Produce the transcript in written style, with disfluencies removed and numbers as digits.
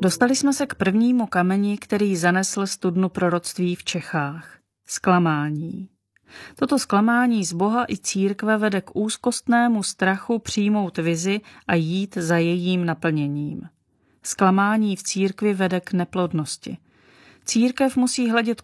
Dostali jsme se k prvnímu kameni, který zanesl studnu proroctví v Čechách. Zklamání. Toto zklamání z Boha i církve vede k úzkostnému strachu přijmout vizi a jít za jejím naplněním. Zklamání v církvi vede k neplodnosti. Církev musí hledět